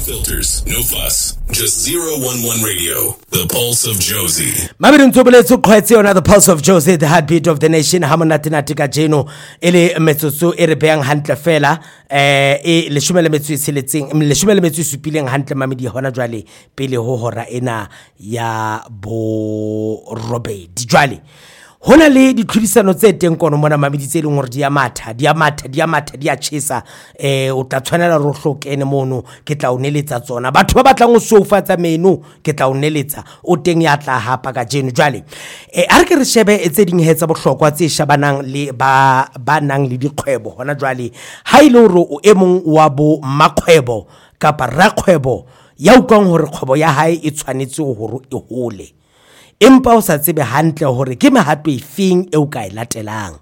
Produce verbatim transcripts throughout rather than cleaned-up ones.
filters, no fuss. Just zero one one radio, the pulse of Jozi. Mabiri ntobeletse khwetse yona the pulse of Jozi, the heartbeat of the nation. Hamonate natika jeno ele metsotso e re beang hantle fela eh e leshome le metso itseletseng leshome le metso supileng hantle mamedi hona jwale pele ho hora ena ya bo robedi jwale hona le ditlhodisano tse teng kono mona mamedi tse leng hore di a matha di a matha di a matha di a tshesa eh o tla tshwanela ro hlokene mono ke tla o neletsa tsona batho ba batlang o sofatsa menu ke tla o neletsa o teng ya tla hapa ka jeno jwale eh a re ke re shebe tse ding hetsa bohlokwa tse shabanang le ba ba nang le dikgwebo hona jwale ha ile hore o emong wa bo makgwebo kapa rakgwebo ya ukang hore kgwebo ya hae e tshwanetse hore e hole empa o sa tsebe hantle hore ke mehato e feng e o ka e latelang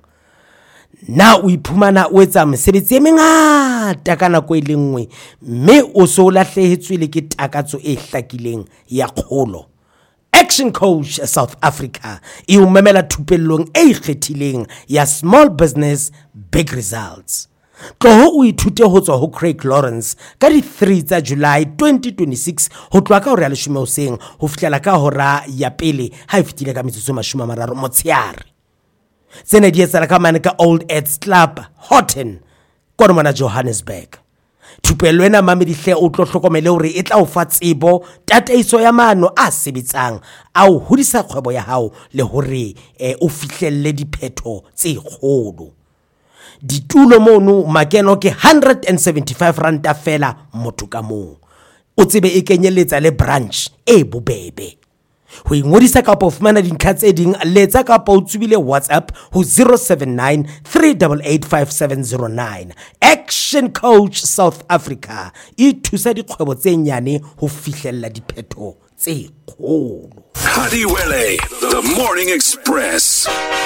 na o iphumana o etsa mosebetsi e mengata ka nako e le nngwe mme o so lahlehetswe le ke takatso e hlakileng ya kgolo. Action Coach South Africa e o memela thupellong e ikgethileng ya Small Business Big Results. Tloho o ithute ho tswa ho Craig Lawrence ka di three tsa July twenty twenty-six ho tloa ka hore a leshome hoseng ho fihlela ka hora ya pele ha e fitile ka metsotso mashome a mararo motsheare. Tsena di etsala ka mane ka Old Eds Club Houghton kono mona Johannesburg. Thupello ena mamedi hle o tlo hlokomele hore e tla o fa tsebo tataiso ya mano a sebetsang a o hodisa kgwebo ya hao le hore eh, o fihlelle diphetho tse kgolo. Ditulo mono makeno ke one hundred seventy-five ranta fela motho ka mong o tsebe e kenyeletsa le branch e bobebe ho ingodisa ka pofumana dintlha tse ding letsa ka pa utsubile WhatsApp ho zero seven nine three eight eight five seven zero nine. Action Coach South Africa e thusa dikgwebo tse nyane ho fihlella diphetho tse kgolo. Hadiwele, the Morning Express.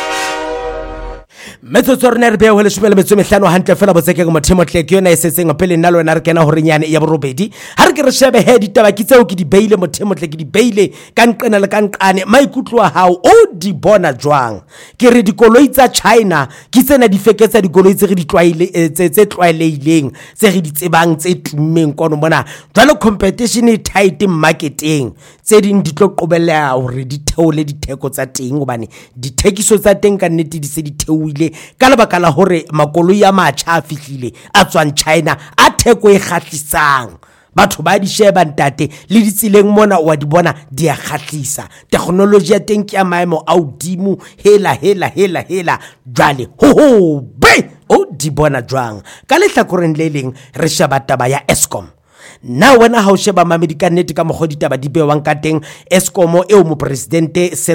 Metsotso re ne re beho le shome le metso mehlano hantle fela botseke go mothemo tle ke yona e setseng pele nna le wena re kena hore nyane ya borobedi ha re ke re shebe he ditaba ke tseo ke di beile mothemo tle ke di beile ka nqena le ka nqane maikutlo a hao o di bona jwang ke re dikoloi tsa China ke tsena di feketsa dikoloi tse re di twaile tse tse twailehileng tse re di tsebang tse tummeng kono bona jwalo competition e tight marketing tse ding di tlo qobella hore di theole ditheko tsa teng hobane dithekiso tsa teng ka nnete di se di theoile ka lebaka la hore makoloi a matjha a fihlile a tswang China a theko e kgahlisang batho ba di sheba ntate le ditsileng mona wa di bona di a kgahlisa technology ya teng ke ya maemo a udimo hela hela hela hela jwale ho ho be o di bona jwang ka lehlakoreng le leng re sheba taba ya Eskom. Na wena ha o sheba mamedi ka nnete ka mogodi taba di bewang ka teng Eskom eo mo presidente